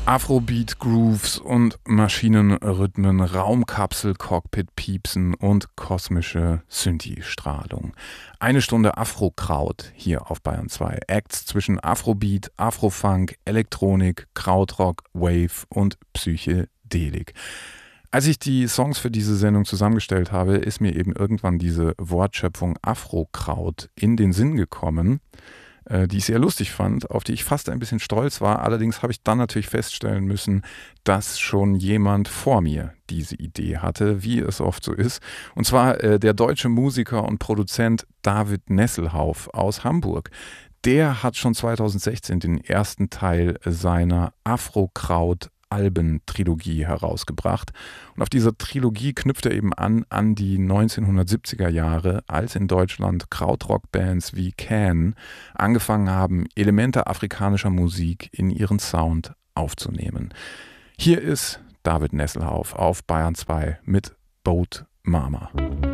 Afrobeat, Grooves und Maschinenrhythmen, Raumkapsel, Cockpit-Piepsen und kosmische Synthi-Strahlung. Eine Stunde Afro-Kraut hier auf Bayern 2. Acts zwischen Afrobeat, Afrofunk, Elektronik, Krautrock, Wave und Psychedelik. Als ich die Songs für diese Sendung zusammengestellt habe, ist mir eben irgendwann diese Wortschöpfung Afrokraut in den Sinn gekommen, die ich sehr lustig fand, auf die ich fast ein bisschen stolz war. Allerdings habe ich dann natürlich feststellen müssen, dass schon jemand vor mir diese Idee hatte, wie es oft so ist. Und zwar der deutsche Musiker und Produzent David Nesselhauf aus Hamburg. Der hat schon 2016 den ersten Teil seiner Afrokraut Alben-Trilogie herausgebracht. Und auf dieser Trilogie knüpft er eben an die 1970er Jahre, als in Deutschland Krautrock-Bands wie Can angefangen haben, Elemente afrikanischer Musik in ihren Sound aufzunehmen. Hier ist David Nesselhauf auf Bayern 2 mit Boat Mama.